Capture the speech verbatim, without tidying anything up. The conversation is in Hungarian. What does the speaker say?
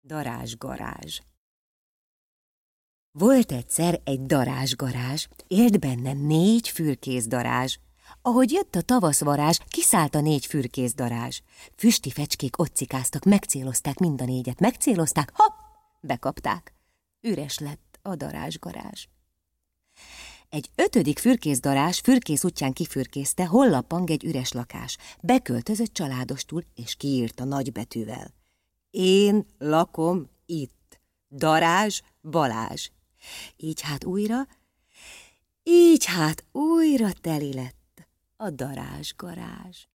Darázsgarázs. Volt egyszer egy darázsgarázs, élt benne négy fürkészdarázs. Ahogy jött a tavaszvarázs, kiszállt a négy fürkészdarázs. Füsti fecskék ott cikáztak, megcélozták mind a négyet, megcélozták, hopp, bekapták. Üres lett a darázsgarázs. Egy ötödik fürkészdarázs fürkész útján kifürkészte, hol lappang egy üres lakás. Beköltözött családostul, és kiírta nagybetűvel: én lakom itt, Darázs Balázs. Így hát újra, így hát újra teli lett a darázsgarázs.